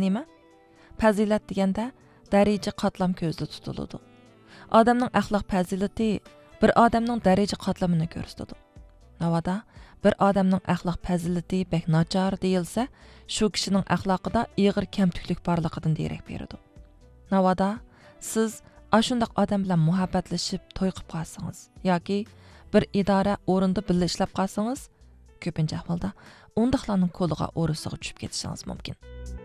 nima? Fazilat deganda daraja qatlam ko'zda tutiladi. Odamning axloq fazilati bir odamning daraja qatlamini ko'rsatadi. Navoda bir odamning axloq fazilati bek nachar deyilsa, shu kishining axloqida ig'ir kamtuklik borligidan derak beradi. Navoda siz ashundaq odam bilan muhabbatlashib to'y qilib qolsangiz yoki bir idora o'rinda birga ishlab qolsangiz, ko'pincha ahvolda undaqlarning qo'liga o'risiga tushib ketishingiz mumkin.